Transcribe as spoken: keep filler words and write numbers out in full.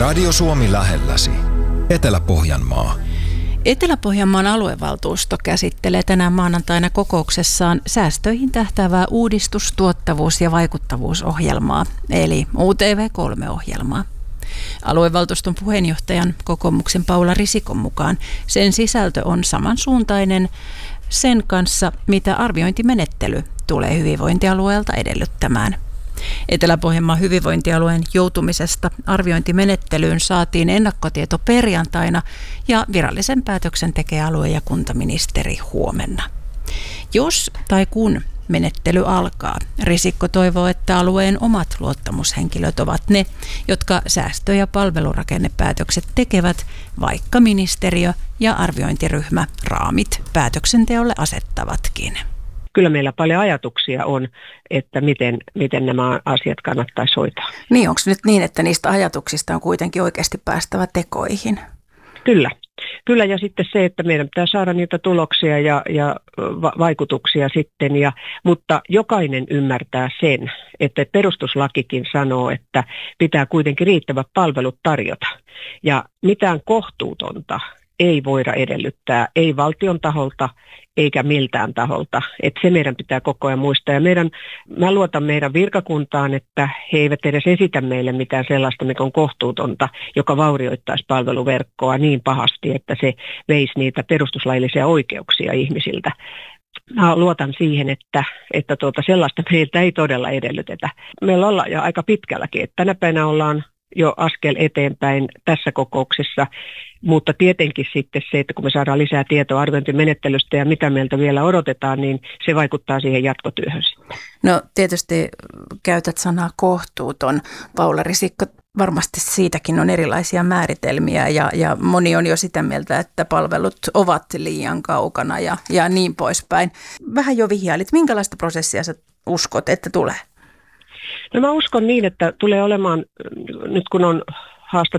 Radio Suomi lähelläsi. Etelä-Pohjanmaa. Etelä-Pohjanmaan aluevaltuusto käsittelee tänään maanantaina kokouksessaan säästöihin tähtäävää uudistus-, tuottavuus- ja vaikuttavuusohjelmaa, eli U T V kolme -ohjelmaa. Aluevaltuuston puheenjohtajan kokoomuksen Paula Risikon mukaan sen sisältö on samansuuntainen sen kanssa, mitä arviointimenettely tulee hyvinvointialueelta edellyttämään. Etelä-Pohjanmaan hyvinvointialueen joutumisesta arviointimenettelyyn saatiin ennakkotieto perjantaina ja virallisen päätöksen tekee alue- ja kuntaministeri huomenna. Jos tai kun menettely alkaa, Risikko toivoo, että alueen omat luottamushenkilöt ovat ne, jotka säästö- ja palvelurakennepäätökset tekevät, vaikka ministeriö ja arviointiryhmä raamit päätöksenteolle asettavatkin. Kyllä meillä paljon ajatuksia on, että miten, miten nämä asiat kannattaisi hoitaa. Niin, onko nyt niin, että niistä ajatuksista on kuitenkin oikeasti päästävä tekoihin? Kyllä. Kyllä, ja sitten se, että meidän pitää saada niitä tuloksia ja, ja va- vaikutuksia sitten, ja, mutta jokainen ymmärtää sen, että perustuslakikin sanoo, että pitää kuitenkin riittävät palvelut tarjota, ja mitään kohtuutonta ei voida edellyttää, ei valtion taholta eikä miltään taholta. Että se meidän pitää koko ajan muistaa. Ja meidän, mä luotan meidän virkakuntaan, että he eivät edes esitä meille mitään sellaista, mikä on kohtuutonta, joka vaurioittaisi palveluverkkoa niin pahasti, että se veisi niitä perustuslaillisia oikeuksia ihmisiltä. Mä luotan siihen, että, että tuota sellaista meiltä ei todella edellytetä. Meillä ollaan jo aika pitkälläkin, että tänä päivänä ollaan jo askel eteenpäin tässä kokouksessa, mutta tietenkin sitten se, että kun me saadaan lisää tietoa arviointimenettelystä ja mitä meiltä vielä odotetaan, niin se vaikuttaa siihen jatkotyöhön sitten. No tietysti käytät sanaa kohtuuton, Paula Risikko. Varmasti siitäkin on erilaisia määritelmiä ja, ja moni on jo sitä mieltä, että palvelut ovat liian kaukana ja, ja niin poispäin. Vähän jo vihjailit, minkälaista prosessia sä uskot, että tulee? No mä uskon niin, että tulee olemaan, nyt kun on